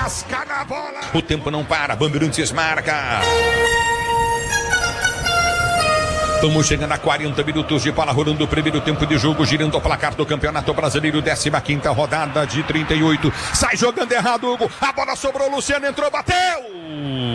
Casca na bola. O tempo não para, Bandeirantes marca. Estamos chegando a 40 minutos de bola rolando o primeiro tempo de jogo, girando o placar do Campeonato Brasileiro, 15ª rodada de 38. Sai jogando errado, Hugo. A bola sobrou, Luciano entrou, bateu!